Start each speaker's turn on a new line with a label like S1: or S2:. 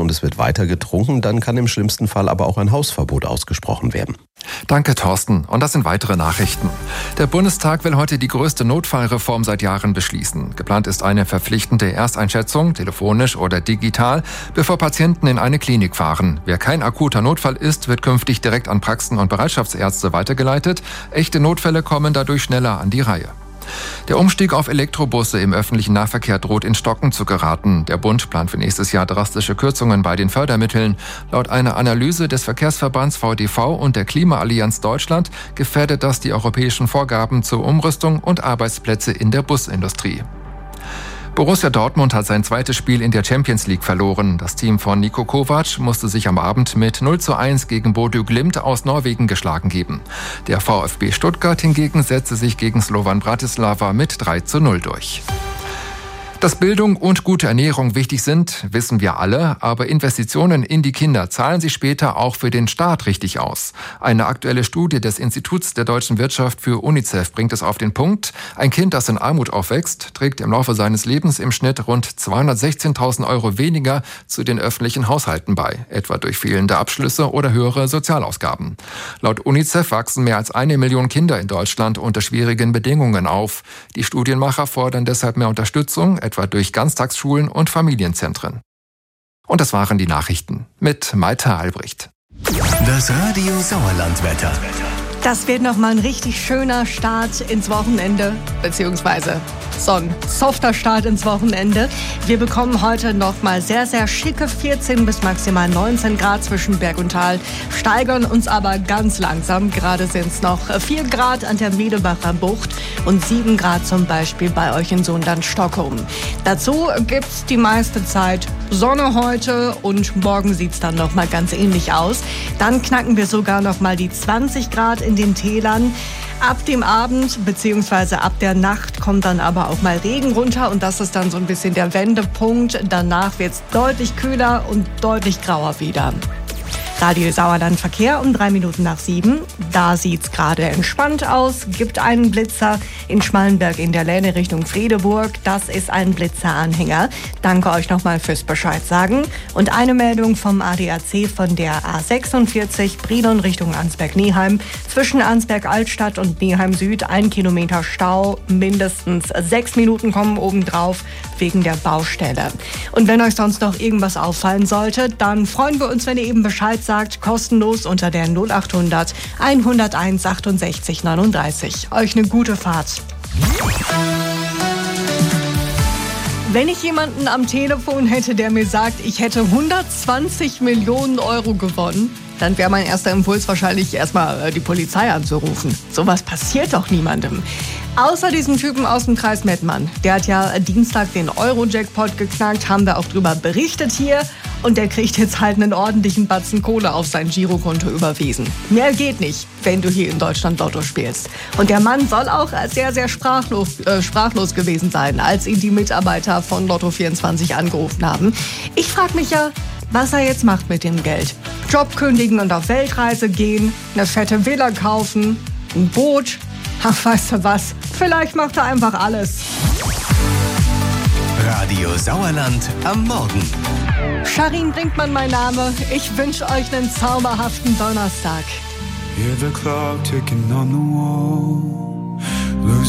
S1: und es wird weiter getrunken, dann kann im schlimmsten Fall aber auch ein Hausverbot ausgesprochen werden.
S2: Danke, Thorsten. Und das sind weitere Nachrichten. Der Bundestag will heute die größte Notfallreform seit Jahren beschließen. Geplant ist eine verpflichtende Ersteinschätzung, telefonisch oder digital, bevor Patienten in eine Klinik fahren. Wer kein akuter Notfall ist, wird künftig direkt an Praxen und Bereitschaftsärzte weitergeleitet. Echte Notfälle kommen dadurch schneller an die Reihe. Der Umstieg auf Elektrobusse im öffentlichen Nahverkehr droht ins Stocken zu geraten. Der Bund plant für nächstes Jahr drastische Kürzungen bei den Fördermitteln. Laut einer Analyse des Verkehrsverbands VDV und der Klimaallianz Deutschland gefährdet das die europäischen Vorgaben zur Umrüstung und Arbeitsplätze in der Busindustrie. Borussia Dortmund hat sein zweites Spiel in der Champions League verloren. Das Team von Niko Kovac musste sich am Abend mit 0:1 gegen Bodø Glimt aus Norwegen geschlagen geben. Der VfB Stuttgart hingegen setzte sich gegen Slovan Bratislava mit 3:0 durch. Dass Bildung und gute Ernährung wichtig sind, wissen wir alle, aber Investitionen in die Kinder zahlen sich später auch für den Staat richtig aus. Eine aktuelle Studie des Instituts der deutschen Wirtschaft für UNICEF bringt es auf den Punkt: Ein Kind, das in Armut aufwächst, trägt im Laufe seines Lebens im Schnitt rund 216.000 € weniger zu den öffentlichen Haushalten bei, etwa durch fehlende Abschlüsse oder höhere Sozialausgaben. Laut UNICEF wachsen mehr als 1 Million Kinder in Deutschland unter schwierigen Bedingungen auf. Die Studienmacher fordern deshalb mehr Unterstützung, etwa durch Ganztagsschulen und Familienzentren. Und das waren die Nachrichten mit Maite Albrecht.
S3: Das Radio Sauerlandwetter.
S4: Das wird nochmal ein richtig schöner Start ins Wochenende, beziehungsweise so ein softer Start ins Wochenende. Wir bekommen heute nochmal sehr, sehr schicke 14 bis maximal 19 Grad zwischen Berg und Tal, steigern uns aber ganz langsam. Gerade sind es noch 4 Grad an der Medebacher Bucht und 7 Grad zum Beispiel bei euch in Sundern-Stockholm. Dazu gibt es die meiste Zeit Sonne heute und morgen sieht es dann nochmal ganz ähnlich aus. Dann knacken wir sogar nochmal die 20 Grad in den Tälern. Ab dem Abend bzw. ab der Nacht kommt dann aber auch mal Regen runter und das ist dann so ein bisschen der Wendepunkt. Danach wird es deutlich kühler und deutlich grauer wieder. Radio Sauerland Verkehr um 7:03. Da sieht's gerade entspannt aus. Gibt einen Blitzer in Schmallenberg in der Lehne Richtung Friedeburg. Das ist ein Blitzeranhänger. Danke euch nochmal fürs Bescheid sagen. Und eine Meldung vom ADAC von der A46 Brilon Richtung Arnsberg-Neheim. Zwischen Arnsberg-Altstadt und Neheim Süd 1 Kilometer Stau. Mindestens 6 Minuten kommen obendrauf wegen der Baustelle. Und wenn euch sonst noch irgendwas auffallen sollte, dann freuen wir uns, wenn ihr eben Bescheid sagt, kostenlos unter der 0800 101 68 39. Euch eine gute Fahrt. Wenn ich jemanden am Telefon hätte, der mir sagt, ich hätte 120 Millionen € gewonnen, dann wäre mein erster Impuls wahrscheinlich erstmal die Polizei anzurufen. Sowas passiert doch niemandem. Außer diesem Typen aus dem Kreis Mettmann. Der hat ja Dienstag den Euro-Jackpot geknackt, haben wir auch drüber berichtet hier. Und der kriegt jetzt halt einen ordentlichen Batzen Kohle auf sein Girokonto überwiesen. Mehr geht nicht, wenn du hier in Deutschland Lotto spielst. Und der Mann soll auch sehr, sehr sprachlos gewesen sein, als ihn die Mitarbeiter von Lotto24 angerufen haben. Ich frage mich ja, was er jetzt macht mit dem Geld. Job kündigen und auf Weltreise gehen, eine fette Villa kaufen, ein Boot. Ach, weißt du was? Vielleicht macht er einfach alles.
S3: Radio Sauerland am Morgen.
S4: Sharin Brinkmann mein Name. Ich wünsche euch einen zauberhaften Donnerstag.
S5: Hear the clock ticking on the wall.